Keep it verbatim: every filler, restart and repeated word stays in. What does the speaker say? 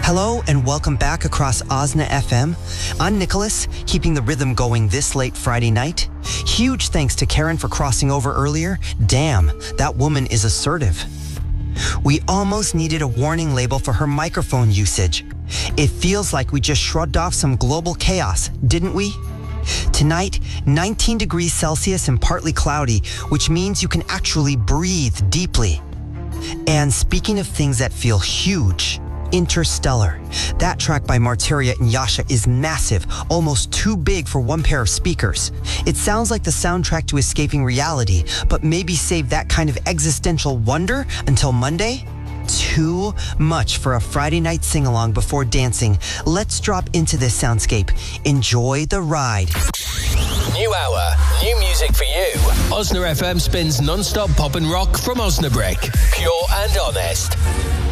Hello and welcome back across Osna F M. I'm Nicholas, keeping the rhythm going this late Friday night. Huge thanks to Karen for crossing over earlier. Damn, that woman is assertive. We almost needed a warning label for her microphone usage. It feels like we just shrugged off some global chaos, didn't we? Tonight, nineteen degrees Celsius and partly cloudy, which means you can actually breathe deeply. And speaking of things that feel huge, Interstellar. That track by Martyria and Yasha is massive, almost too big for one pair of speakers. It sounds like the soundtrack to Escaping Reality, but maybe save that kind of existential wonder until Monday? Too much for a Friday night sing-along before dancing. Let's drop into this soundscape. Enjoy the ride. New hour, new music for you. Osna F M spins non-stop pop and rock from Osnabrück. Pure and honest.